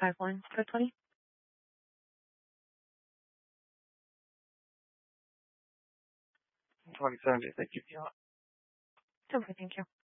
51 for 20. $27. Thank you. Okay, thank you.